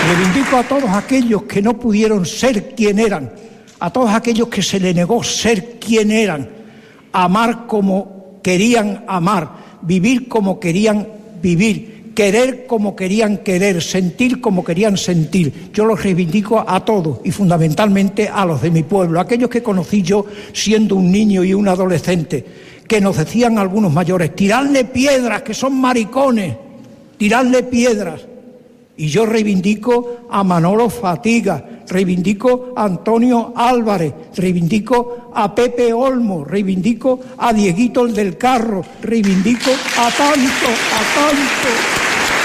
Reivindico a todos aquellos que no pudieron ser quien eran, a todos aquellos que se les negó ser quien eran, amar como querían amar, vivir como querían vivir, querer como querían querer, sentir como querían sentir. Yo los reivindico a todos y fundamentalmente a los de mi pueblo, aquellos que conocí yo siendo un niño y un adolescente, que nos decían algunos mayores: tiradle piedras, que son maricones, tiradle piedras. Y yo reivindico a Manolo Fatiga, reivindico a Antonio Álvarez, reivindico a Pepe Olmo, reivindico a Dieguito el del Carro, reivindico a tanto.